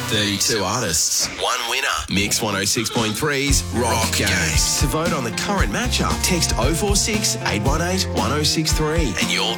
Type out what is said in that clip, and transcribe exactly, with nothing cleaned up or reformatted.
thirty-two artists. One winner. Mix one oh six point three's Rock Games. To vote on the current matchup, text oh four six, eight one eight, one oh six three and you'll